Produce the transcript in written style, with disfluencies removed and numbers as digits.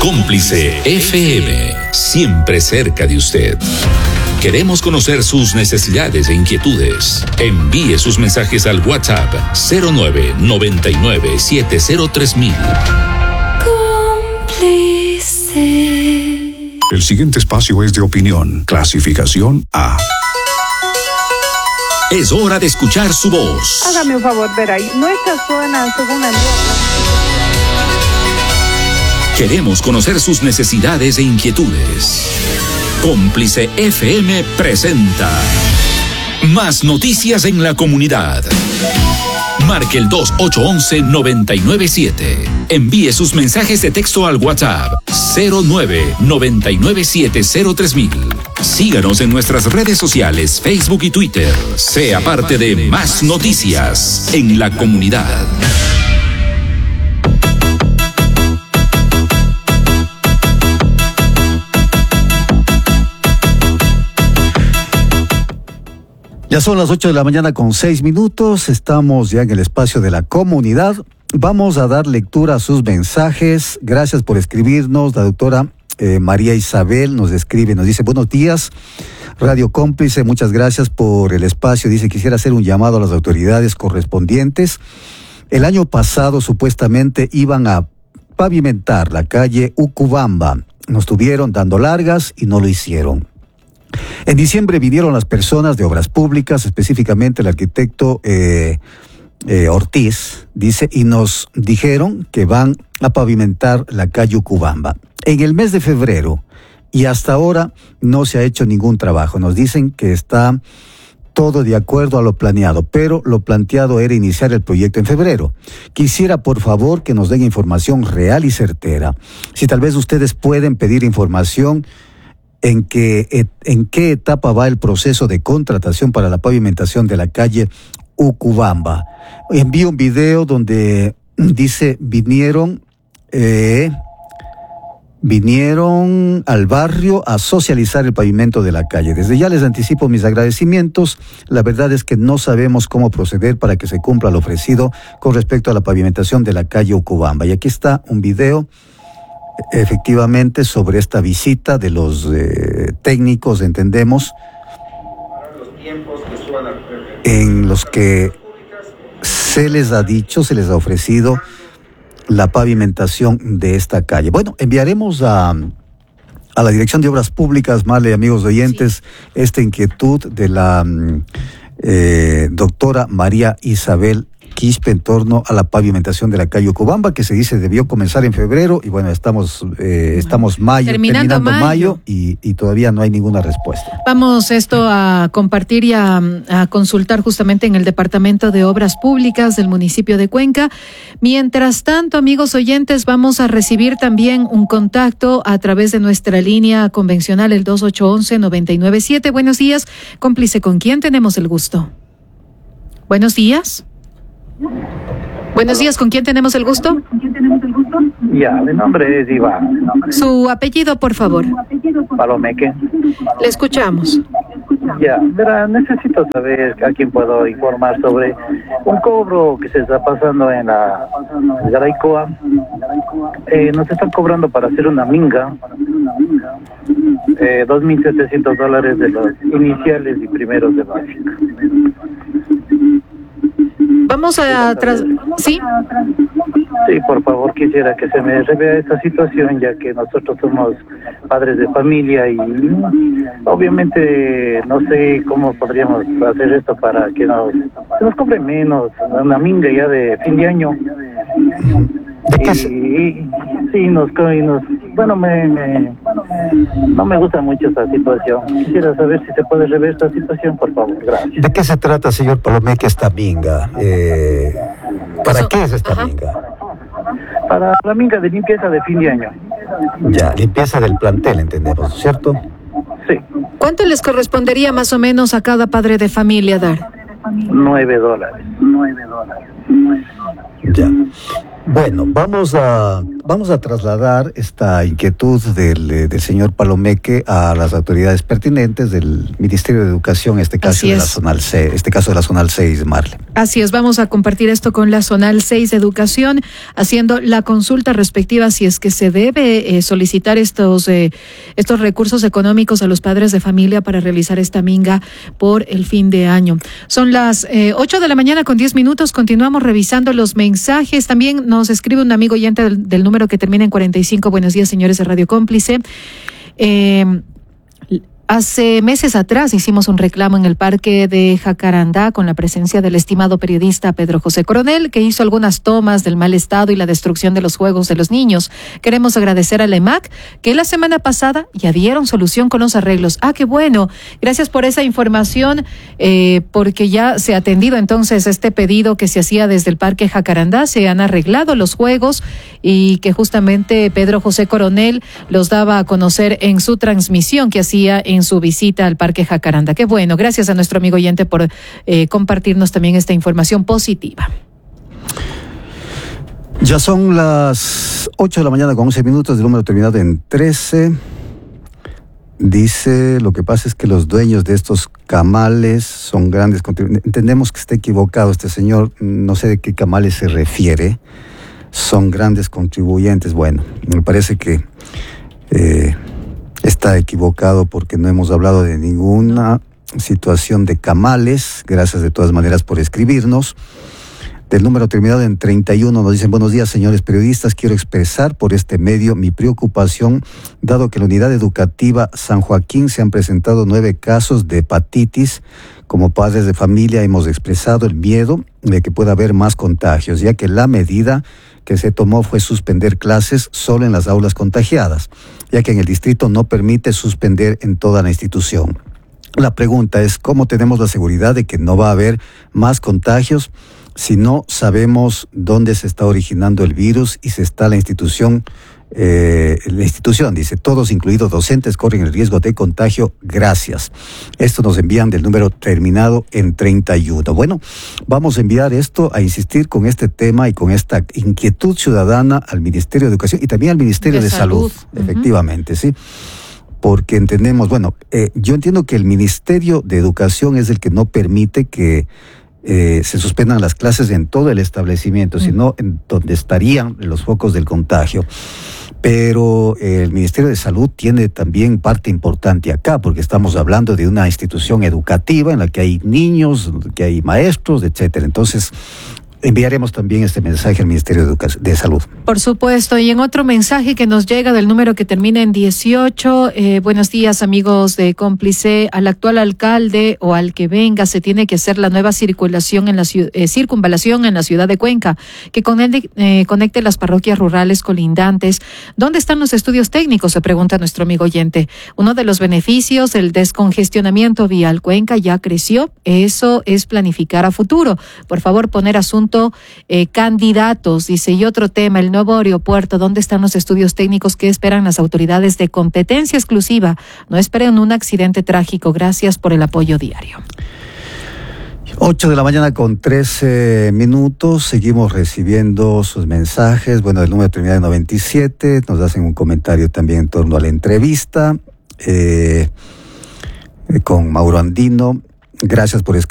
Cómplice FM, siempre cerca de usted. Queremos conocer sus necesidades e inquietudes. Envíe sus mensajes al WhatsApp 0999703000. Cómplice. El siguiente espacio es de opinión, clasificación A. Es hora de escuchar su voz. Hágame un favor, ver ahí. Nuestra zona, según el... Queremos conocer sus necesidades e inquietudes. Cómplice FM presenta Más Noticias en la Comunidad. Marque el 2811-997. Envíe sus mensajes de texto al WhatsApp 0999703000. Síganos en nuestras redes sociales, Facebook y Twitter. Sea parte de Más Noticias en la Comunidad. Ya son las 8 de la mañana con 6 minutos. Estamos ya en el espacio de la comunidad. Vamos a dar lectura a sus mensajes. Gracias por escribirnos. La doctora María Isabel nos escribe, nos dice: buenos días, Radio Cómplice, muchas gracias por el espacio. Dice: quisiera hacer un llamado a las autoridades correspondientes. El año pasado supuestamente iban a pavimentar la calle Ucubamba. Nos estuvieron dando largas y no lo hicieron. En diciembre vinieron las personas de Obras Públicas, específicamente el arquitecto Ortiz, dice, y nos dijeron que van a pavimentar la calle Ucubamba. En el mes de febrero y hasta ahora no se ha hecho ningún trabajo. Nos dicen que está todo de acuerdo a lo planeado, pero lo planteado era iniciar el proyecto en febrero. Quisiera, por favor, que nos den información real y certera. Si tal vez ustedes pueden pedir información en qué etapa va el proceso de contratación para la pavimentación de la calle Ucubamba. Envío un video donde dice: vinieron al barrio a socializar el pavimento de la calle. Desde ya les anticipo mis agradecimientos. La verdad es que no sabemos cómo proceder para que se cumpla lo ofrecido con respecto a la pavimentación de la calle Ucubamba. Y aquí está un video, efectivamente, sobre esta visita de los técnicos, entendemos, en los que se les ha dicho, se les ha ofrecido la pavimentación de esta calle. Bueno, enviaremos a la Dirección de Obras Públicas, Marle, amigos oyentes, esta inquietud de la doctora María Isabel Quispe en torno a la pavimentación de la calle Ucubamba, que se dice debió comenzar en febrero, y bueno, estamos mayo, terminando mayo y todavía no hay ninguna respuesta. Vamos esto a compartir y a consultar justamente en el Departamento de Obras Públicas del municipio de Cuenca. Mientras tanto, amigos oyentes, vamos a recibir también un contacto a través de nuestra línea convencional, el 2811-997. Buenos días, cómplice, ¿con quién tenemos el gusto? Buenos días. Buenos días, ¿con quién tenemos el gusto? Ya, mi nombre es Iván. Su apellido, por favor. Palomeque. Le escuchamos. Ya, verá, necesito saber a quién puedo informar sobre un cobro que se está pasando en la Garaycoa. Nos están cobrando para hacer una minga, $2,700 de los iniciales y primeros de básica. Vamos a ¿sí? Sí, por favor, quisiera que se me revea esta situación, ya que nosotros somos padres de familia y obviamente no sé cómo podríamos hacer esto para que nos cobre menos, una minga ya de fin de año. Bueno, no me gusta mucho esta situación. Quisiera saber si se puede rever esta situación, por favor. Gracias. ¿De qué se trata, señor Palomeque, esta minga? ¿Para qué es esta minga? Para la minga de limpieza de fin de año. Ya, limpieza del plantel, entendemos, ¿cierto? Sí. ¿Cuánto les correspondería más o menos a cada padre de familia dar? $9. Ya. Bueno, vamos a vamos a trasladar esta inquietud del señor Palomeque a las autoridades pertinentes del Ministerio de Educación, en este caso de la Zonal C, de la Zonal 6, Marle. Así es, vamos a compartir esto con la Zonal 6 de Educación, haciendo la consulta respectiva si es que se debe solicitar estos recursos económicos a los padres de familia para realizar esta minga por el fin de año. Son las 8 de la mañana con 10 minutos, continuamos revisando los mensajes. También nos escribe un amigo oyente del número que termina en 45. Buenos días, señores de Radio Cómplice. Hace meses atrás hicimos un reclamo en el Parque de Jacarandá con la presencia del estimado periodista Pedro José Coronel, que hizo algunas tomas del mal estado y la destrucción de los juegos de los niños. Queremos agradecer a la EMAC que la semana pasada ya dieron solución con los arreglos. ¡Ah, qué bueno! Gracias por esa información, porque ya se ha atendido entonces este pedido que se hacía desde el Parque Jacarandá. Se han arreglado los juegos y que justamente Pedro José Coronel los daba a conocer en su transmisión que hacía en su visita al Parque Jacarandá. Qué bueno, gracias a nuestro amigo oyente por compartirnos también esta información positiva. Ya son las 8 de la mañana con 11 minutos, el número terminado en 13. Dice, lo que pasa es que los dueños de estos camales son grandes contribuyentes. Entendemos que está equivocado este señor, no sé de qué camales se refiere. Son grandes contribuyentes. Bueno, me parece que está equivocado porque no hemos hablado de ninguna situación de camales. Gracias de todas maneras por escribirnos. Del número terminado en 31 nos dicen: buenos días, señores periodistas, quiero expresar por este medio mi preocupación, dado que en la unidad educativa San Joaquín se han presentado 9 casos de hepatitis. Como padres de familia hemos expresado el miedo de que pueda haber más contagios, ya que la medida que se tomó fue suspender clases solo en las aulas contagiadas, ya que en el distrito no permite suspender en toda la institución. La pregunta es: ¿cómo tenemos la seguridad de que no va a haber más contagios si no sabemos dónde se está originando el virus y se está la institución? La institución dice: todos, incluidos docentes, corren el riesgo de contagio. Gracias. Esto nos envían del número terminado en 31. Bueno, vamos a enviar esto, a insistir con este tema y con esta inquietud ciudadana al Ministerio de Educación y también al Ministerio de Salud. Efectivamente, sí. Porque entendemos, yo entiendo que el Ministerio de Educación es el que no permite que se suspendan las clases en todo el establecimiento, sino en donde estarían los focos del contagio. Pero el Ministerio de Salud tiene también parte importante acá, porque estamos hablando de una institución educativa en la que hay niños, que hay maestros, etcétera. Entonces, enviaremos también este mensaje al Ministerio de Salud. Por supuesto, y en otro mensaje que nos llega del número que termina en 18, buenos días, amigos de Cómplice. Al actual alcalde o al que venga se tiene que hacer la nueva circunvalación en la ciudad de Cuenca, que conecte las parroquias rurales colindantes. ¿Dónde están los estudios técnicos?, se pregunta nuestro amigo oyente. Uno de los beneficios, el descongestionamiento vial. Cuenca ya creció, eso es planificar a futuro. Por favor, poner asunto candidatos, dice. Y otro tema, el nuevo aeropuerto, ¿dónde están los estudios técnicos que esperan las autoridades de competencia exclusiva? No esperen un accidente trágico. Gracias por el apoyo diario. 8 de la mañana con 13 minutos, seguimos recibiendo sus mensajes. Bueno, el número terminado en 97, nos hacen un comentario también en torno a la entrevista con Mauro Andino. Gracias por escribir.